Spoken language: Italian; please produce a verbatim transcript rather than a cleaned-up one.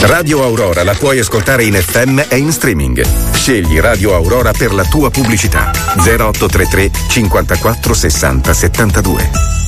Radio Aurora la puoi ascoltare in F M e in streaming. Scegli Radio Aurora per la tua pubblicità. zero otto tre tre cinquantaquattro sessanta settantadue.